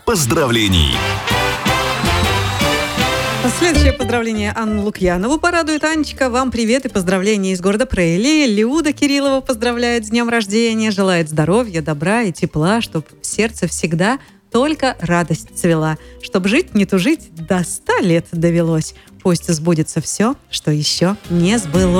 поздравлений. Следующее поздравление Анну Лукьянову порадует. Анечка, вам привет и поздравления из города Прейли. Люда Кириллова поздравляет с днем рождения, желает здоровья, добра и тепла, чтобы в сердце всегда только радость цвела. Чтоб жить, не тужить, до 100 лет довелось. Пусть сбудется все, что еще не сбылось.